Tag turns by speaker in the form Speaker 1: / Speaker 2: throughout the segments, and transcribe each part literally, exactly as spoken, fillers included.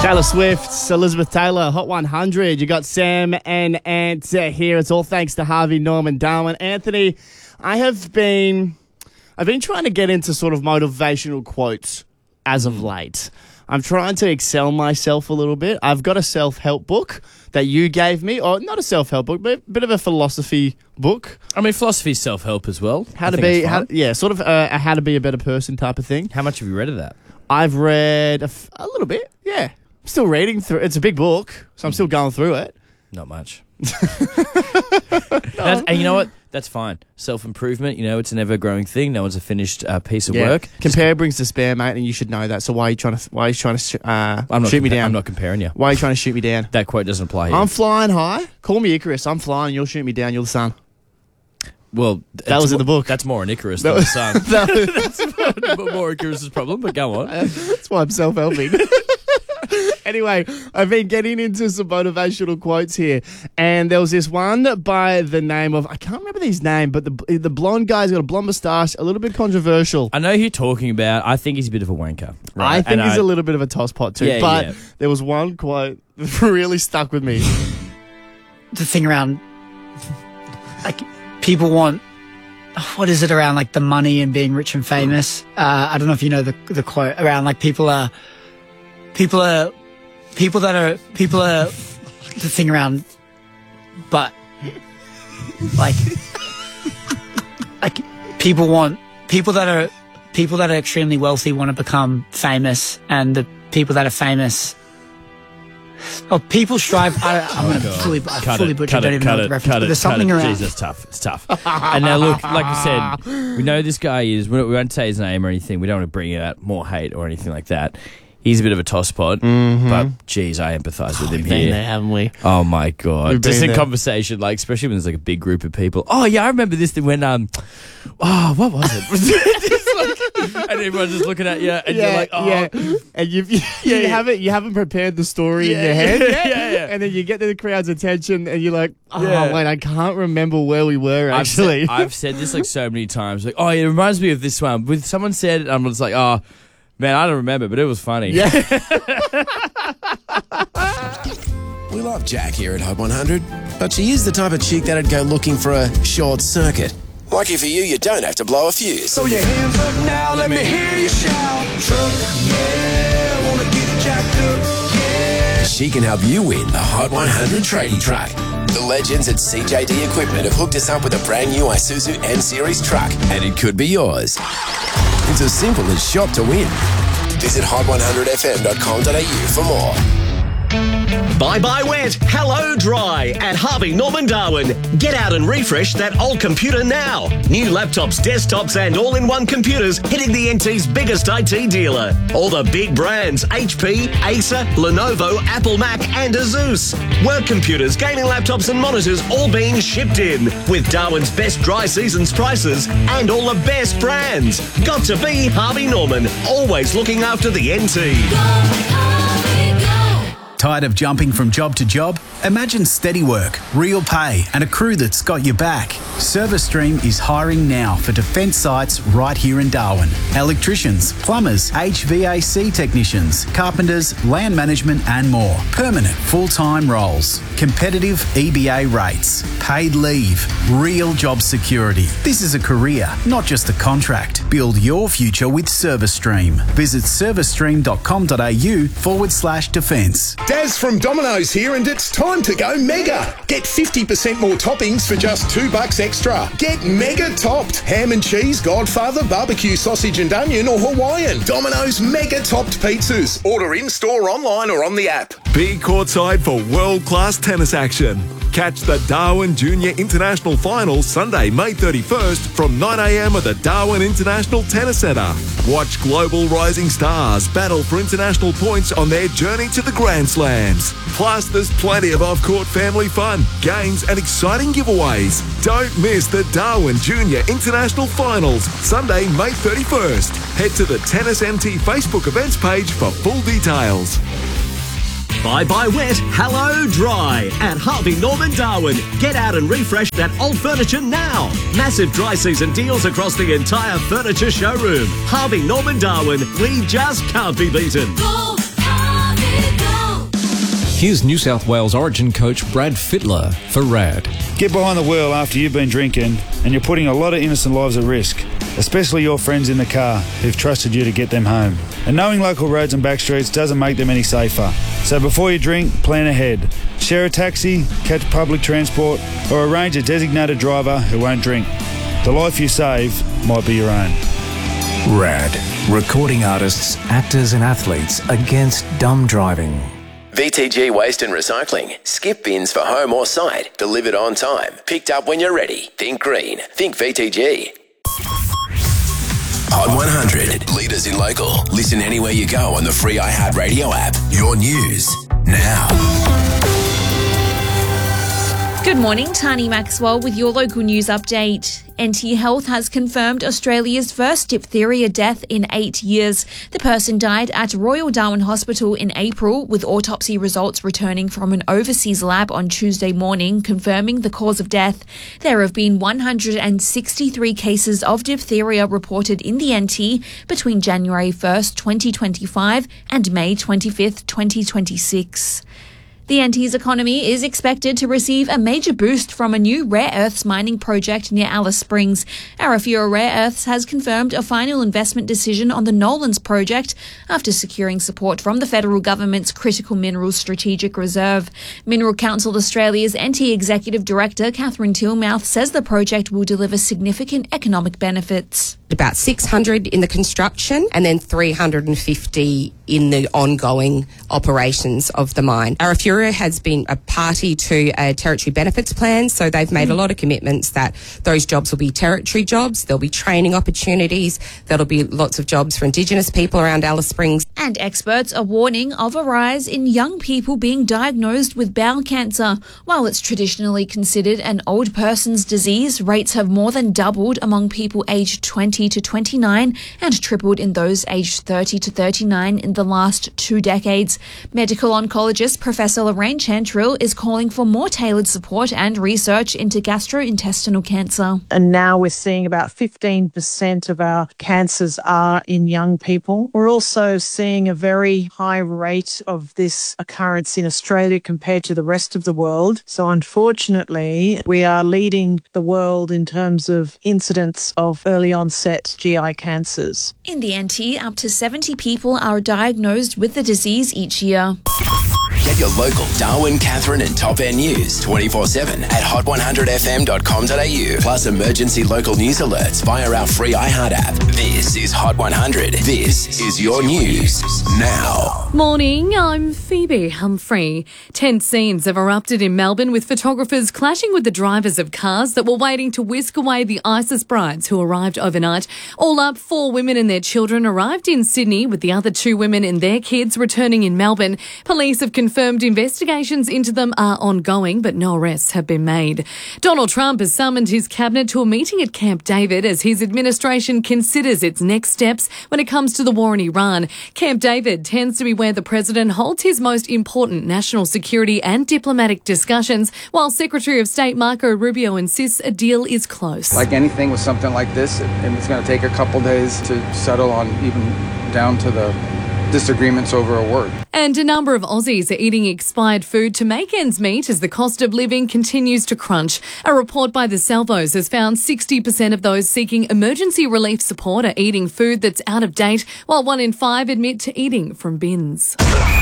Speaker 1: Taylor Swift, Elizabeth Taylor, Hot one hundred. You got Sam and Ant here. It's all thanks to Harvey Norman Darwin. Anthony, I have been, I've been trying to get into sort of motivational quotes as of late. I'm trying to excel myself a little bit. I've got a self-help book that you gave me, or not a self-help book, but a bit of a philosophy book.
Speaker 2: I mean, philosophy is self-help as well.
Speaker 1: How
Speaker 2: I
Speaker 1: to
Speaker 2: think
Speaker 1: be,
Speaker 2: it's
Speaker 1: how,
Speaker 2: fine.
Speaker 1: yeah, sort of a, a how to be a better person type of thing.
Speaker 2: How much have you read of that?
Speaker 1: I've read a, f- a little bit, yeah. I'm still reading through. It's a big book, so I'm still going through it.
Speaker 2: Not much. That's, and you know what? That's fine. Self-improvement, you know, it's an ever-growing thing. No one's a finished uh, piece of
Speaker 1: Yeah.
Speaker 2: work.
Speaker 1: Compare brings despair, mate, and you should know that. So why are you trying to? Why are you trying to sh- uh,
Speaker 2: I'm not
Speaker 1: shoot me
Speaker 2: compa-
Speaker 1: down?
Speaker 2: I'm not comparing you.
Speaker 1: Why are you trying to shoot me down?
Speaker 2: That quote doesn't apply here.
Speaker 1: I'm flying high. Call me Icarus. I'm flying. You'll shoot me down. You're the sun.
Speaker 2: well,
Speaker 1: That was in the book.
Speaker 2: That's more an Icarus
Speaker 1: That
Speaker 2: than the
Speaker 1: was-
Speaker 2: sun.
Speaker 1: that-
Speaker 2: But more Icarus's problem, but go on.
Speaker 1: That's why I'm self-helping. Anyway, I've been getting into some motivational quotes here, and there was this one by the name of, I can't remember his name, but the the blonde guy's got a blonde moustache, a little bit controversial.
Speaker 2: I know who you're talking about. I think he's a bit of a wanker. Right?
Speaker 1: I think
Speaker 2: And
Speaker 1: he's
Speaker 2: I-
Speaker 1: a little bit of a tosspot too,
Speaker 2: Yeah,
Speaker 1: but
Speaker 2: yeah.
Speaker 1: there was one quote that really stuck with me.
Speaker 3: The thing around, like, people want, what is it around, like, the money and being rich and famous? Uh, I don't know if you know the the quote around, like, people are, people are, people that are, people are, the thing around, but, like, like, people want, people that are, people that are extremely wealthy want to become famous, and the people that are famous, oh, people strive. I, I'm going to fully, I
Speaker 2: Cut
Speaker 3: fully
Speaker 2: it,
Speaker 3: butcher.
Speaker 2: cut
Speaker 3: I don't
Speaker 2: it,
Speaker 3: even
Speaker 2: cut
Speaker 3: know
Speaker 2: it,
Speaker 3: the reference,
Speaker 2: cut
Speaker 3: but
Speaker 2: it,
Speaker 3: there's
Speaker 2: cut
Speaker 3: something
Speaker 2: it.
Speaker 3: around.
Speaker 2: Jeez, that's tough. It's tough. And now look, like you said, we know this guy is, we won't say his name or anything. We don't want to bring out more hate or anything like that. He's a bit of a tosspot,
Speaker 1: Mm-hmm.
Speaker 2: but geez, I empathise with him
Speaker 1: Been
Speaker 2: here.
Speaker 1: there, haven't we?
Speaker 2: Oh my god!
Speaker 1: We've
Speaker 2: Just
Speaker 1: been
Speaker 2: in
Speaker 1: there.
Speaker 2: conversation, like especially when there's like a big group of people. Oh yeah, I remember this thing when um, oh what was it? Just like- and everyone's just looking at you, and you're like, oh
Speaker 1: yeah, and you've, you,
Speaker 2: Yeah,
Speaker 1: you
Speaker 2: yeah.
Speaker 1: haven't you haven't prepared the story
Speaker 2: Yeah,
Speaker 1: in your head
Speaker 2: yeah,
Speaker 1: yet,
Speaker 2: yeah, yeah.
Speaker 1: and then you get the crowd's attention, and you're like, oh
Speaker 2: Yeah.
Speaker 1: wait, I can't remember where we were
Speaker 2: I've
Speaker 1: actually.
Speaker 2: said, I've said this like so many times. Like, oh, it reminds me of this one. With someone said it, I'm just like, oh man, I don't remember, but it was funny.
Speaker 1: yeah,
Speaker 4: We love Jack here at Hot one hundred, but she is the type of chick that'd go looking for a short circuit. Lucky for you, you don't have to blow a fuse.
Speaker 5: Throw your hands up now, let me hear you shout. Truck, yeah, wanna get it jacked up, yeah.
Speaker 4: She can help you win the Hot one hundred tradie truck. The legends at C J D Equipment have hooked us up with a brand new Isuzu M-Series truck, and it could be yours. It's as simple as shop to win. Visit hot one hundred f m dot com dot a u for more.
Speaker 6: Bye bye wet, hello dry at Harvey Norman Darwin. Get out and refresh that old computer now. New laptops, desktops and all-in-one computers hitting the N T's biggest I T dealer. All the big brands, H P, Acer, Lenovo, Apple Mac and Asus. Work computers, gaming laptops and monitors all being shipped in with Darwin's best dry seasons prices and all the best brands. Got to be Harvey Norman, always looking after the N T.
Speaker 7: Tired of jumping from job to job? Imagine steady work, real pay, and a crew that's got your back. ServiceStream is hiring now for defence sites right here in Darwin. Electricians, plumbers, H V A C technicians, carpenters, land management and more. Permanent full-time roles. Competitive E B A rates. Paid leave. Real job security. This is a career, not just a contract. Build your future with ServiceStream. Visit servicestream.com.au forward slash defence.
Speaker 8: Daz from Domino's here, and it's time to go mega. Get fifty percent more toppings for just two bucks extra. Get mega topped. Ham and cheese, Godfather, barbecue sausage and onion or Hawaiian. Domino's mega topped pizzas. Order in-store, online or on the app.
Speaker 9: Be courtside for world-class tennis action. Catch the Darwin Junior International Finals Sunday, May thirty-first from nine a m at the Darwin International Tennis Centre. Watch global rising stars battle for international points on their journey to the Grand Slams. Plus, there's plenty of off-court family fun, games and exciting giveaways. Don't miss the Darwin Junior International Finals Sunday, May thirty-first. Head to the Tennis M T Facebook events page for full details.
Speaker 6: Bye bye wet, hello dry at Harvey Norman Darwin. Get out and refresh that old furniture now. Massive dry season deals across the entire furniture showroom. Harvey Norman Darwin, we just can't be beaten.
Speaker 10: Go, Harvey, go. Here's New South Wales Origin coach Brad Fittler for RAD.
Speaker 11: Get behind the wheel after you've been drinking and you're putting a lot of innocent lives at risk, especially your friends in the car who've trusted you to get them home. And knowing local roads and back streets doesn't make them any safer. So before you drink, plan ahead. Share a taxi, catch public transport, or arrange a designated driver who won't drink. The life you save might be your own.
Speaker 12: RAD, recording artists, actors and athletes against dumb driving.
Speaker 4: V T G Waste and Recycling. Skip bins for home or site. Delivered on time. Picked up when you're ready. Think green. Think V T G. Hot one hundred. Leaders in local. Listen anywhere you go on the free iHeartRadio app. Your news now.
Speaker 13: Good morning, Tani Maxwell with your local news update. N T Health has confirmed Australia's first diphtheria death in eight years. The person died at Royal Darwin Hospital in April, with autopsy results returning from an overseas lab on Tuesday morning, confirming the cause of death. There have been one hundred sixty-three cases of diphtheria reported in the N T between January first, twenty twenty-five and May twenty-fifth, twenty twenty-six. The N T's economy is expected to receive a major boost from a new rare earths mining project near Alice Springs. Arafura Rare Earths has confirmed a final investment decision on the Nolans project after securing support from the federal government's Critical Minerals Strategic Reserve. Mineral Council Australia's N T Executive Director Catherine Tillmouth says the project will deliver significant economic benefits.
Speaker 14: About six hundred in the construction and then three hundred fifty in the ongoing operations of the mine. Arafura has been a party to a territory benefits plan, so they've made a lot of commitments that those jobs will be territory jobs, there'll be training opportunities, there'll be lots of jobs for Indigenous people around Alice Springs.
Speaker 13: And experts are warning of a rise in young people being diagnosed with bowel cancer. While it's traditionally considered an old person's disease, rates have more than doubled among people aged twenty to twenty-nine and tripled in those aged thirty to thirty-nine in the last two decades. Medical oncologist Professor Lorraine Chantrill is calling for more tailored support and research into gastrointestinal cancer.
Speaker 15: And now we're seeing about fifteen percent of our cancers are in young people. We're also seeing a very high rate of this occurrence in Australia compared to the rest of the world. So unfortunately, we are leading the world in terms of incidence of early onset G I cancers.
Speaker 13: In the N T, up to seventy people are diagnosed with the disease each year.
Speaker 4: Get your local Darwin, Catherine and Top End news twenty-four seven at hot one hundred f m dot com dot a u. Plus emergency local news alerts via our free iHeart app. This is Hot one hundred. This is your news now.
Speaker 16: Morning, I'm Phoebe Humphrey. Tense scenes have erupted in Melbourne with photographers clashing with the drivers of cars that were waiting to whisk away the ISIS brides who arrived overnight. All up, four women and their children arrived in Sydney, with the other two women and their kids returning in Melbourne. Police have confirmed investigations into them are ongoing, but no arrests have been made. Donald Trump has summoned his cabinet to a meeting at Camp David as his administration considers its next steps when it comes to the war in Iran. Camp David tends to be where the president holds his most important national security and diplomatic discussions, while Secretary of State Marco Rubio insists a deal is close.
Speaker 17: Like anything with something like this, and it's going to take a couple days to settle on, even down to the disagreements over a word.
Speaker 16: And a number of Aussies are eating expired food to make ends meet as the cost of living continues to crunch. A report by the Salvos has found sixty percent of those seeking emergency relief support are eating food that's out of date, while one in five admit to eating from bins.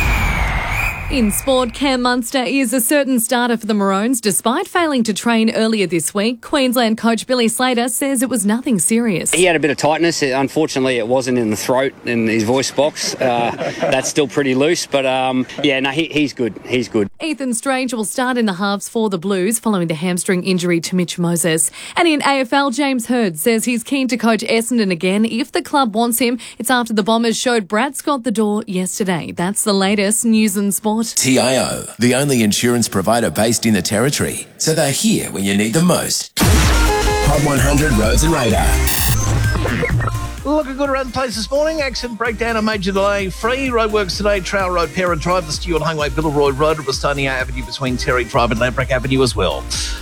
Speaker 16: In sport, Cam Munster is a certain starter for the Maroons despite failing to train earlier this week. Queensland coach Billy Slater says it was nothing serious.
Speaker 18: He had a bit of tightness. Unfortunately, it wasn't in the throat, in his voice box. Uh, that's still pretty loose, but um, yeah, no, he, he's good. He's good.
Speaker 16: Ethan Strange will start in the halves for the Blues following the hamstring injury to Mitch Moses. And in A F L, James Hird says he's keen to coach Essendon again if the club wants him. It's after the Bombers showed Brad Scott the door yesterday. That's the latest news and sport.
Speaker 4: T I O, the only insurance provider based in the Territory, so they're here when you need them most. Hot one hundred Roads and Radar.
Speaker 19: Looking good around the place this morning. Accident breakdown, a major delay free. Roadworks today, Trail Road, Parent Drive, the Stewart Highway, Billeroy Road, Restania Avenue between Terry Drive and Lampreck Avenue as well.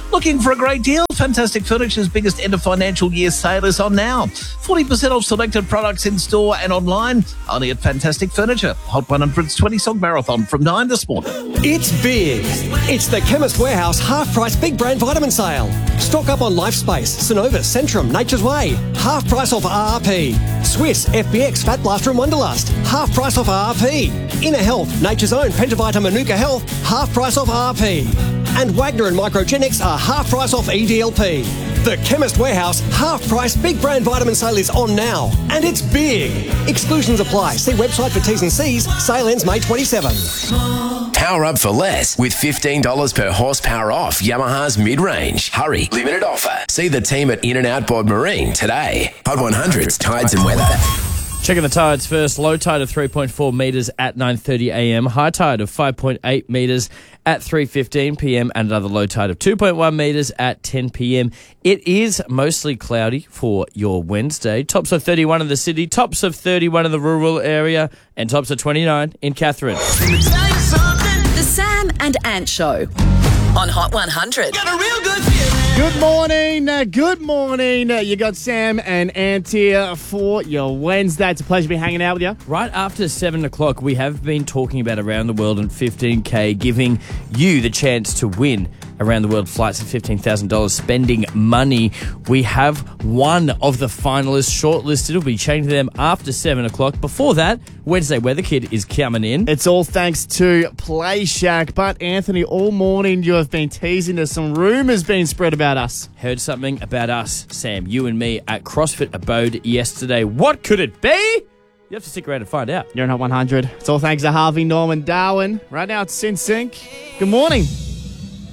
Speaker 19: Looking for a great deal? Fantastic Furniture's biggest end of financial year sale is on now. forty percent off selected products in store and online. Only at Fantastic Furniture. Hot one hundred's twenty song marathon from nine this morning.
Speaker 20: It's big. It's the Chemist Warehouse half-price big brand vitamin sale. Stock up on LifeSpace, Synovus, Centrum, Nature's Way. Half price off R R P. Swiss, F B X, Fat Blaster and Wonderlust. Half price off R R P. Inner Health, Nature's Own, Pentavita Manuka Health. Half price off R R P. And Wagner and Microgenics are half price off E D L P. The Chemist Warehouse half-price big brand vitamin sale is on now. And it's big. Exclusions apply. See website for T's and C's. Sale ends May twenty-seventh.
Speaker 4: Power up for less with fifteen dollars per horsepower off Yamaha's mid-range. Hurry, limited offer. See the team at In-N-Out Bod Marine today. Hot one hundred's tides and weather.
Speaker 2: Checking the tides first. Low tide of three point four metres at nine thirty a m. High tide of five point eight metres at three fifteen p m. And another low tide of two point one metres at ten p m. It is mostly cloudy for your Wednesday. Tops of thirty-one in the city, tops of thirty-one in the rural area, and tops of twenty-nine in Catherine.
Speaker 21: The Sam and Ant Show on Hot one hundred. Got a real good feeling.
Speaker 1: Good morning, uh, good morning. Uh, you got Sam and Ant here for your Wednesday. It's a pleasure to be hanging out with you.
Speaker 2: Right after seven o'clock, we have been talking about Around the World and fifteen K, giving you the chance to win Around the World flights of fifteen thousand dollars, spending money. We have one of the finalists shortlisted. We'll be changing them after seven o'clock. Before that, Wednesday Weather Kid is coming in.
Speaker 1: It's all thanks to Play Shack. But, Anthony, all morning you have been teasing us. Some rumours being spread about us.
Speaker 2: Heard something about us, Sam, you and me, at CrossFit Abode yesterday. What could it be? You have to stick around and find out.
Speaker 1: You're in Hot one hundred. It's all thanks to Harvey Norman Darwin. Right now it's Sin Sync. Good morning.